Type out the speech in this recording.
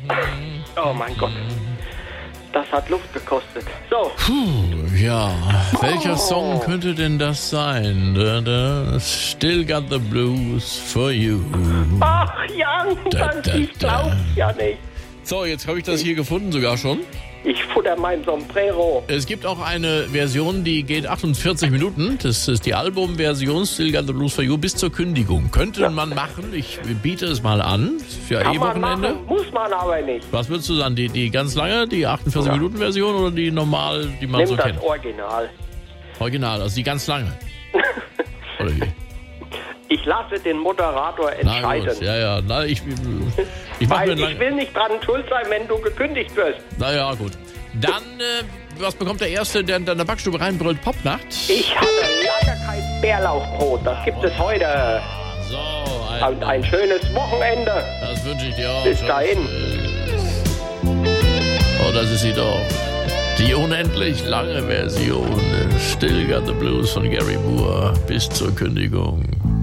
Oh mein Gott. Das hat Luft gekostet. So. Ja, welcher Song könnte denn das sein? Still got the blues for you. Ach, Jan, ich glaub's ja nicht. So, jetzt habe ich das hier gefunden sogar schon. Ich futter mein Sombrero. Es gibt auch eine Version, die geht 48 Minuten. Das ist die Albumversion Still Got the Blues for You bis zur Kündigung. Könnte man machen. Ich biete es mal an. Für Kann man Wochenende. machen, muss man aber nicht. Was würdest du sagen? Die ganz lange, die 48 Minuten Version oder die normal, die man Nimm so das kennt? Original. Original, also die ganz lange. Oder wie? Ich lasse den Moderator entscheiden. Na gut, ja. Na, ich mach Weil mir ich will nicht dran schuld sein, wenn du gekündigt wirst. Naja, gut. Dann, was bekommt der Erste, der in der Backstube reinbrüllt? Popnacht? Ich hatte lange kein Bärlauchbrot. Das gibt es heute. So, Und ein schönes Wochenende. das wünsche ich dir auch. Bis dahin. Oh, das ist sie doch. Die unendlich lange Version. Still Got the Blues von Gary Moore bis zur Kündigung.